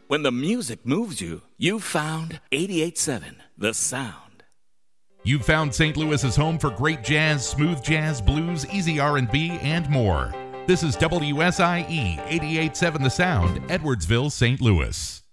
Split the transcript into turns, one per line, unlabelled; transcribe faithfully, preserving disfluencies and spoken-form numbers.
When the music moves you, you found eighty-eight point seven, The Sound.
You've found Saint Louis's home for great jazz, smooth jazz, blues, easy R and B, and more. This is W S I E eighty-eight point seven The Sound, Edwardsville, Saint Louis.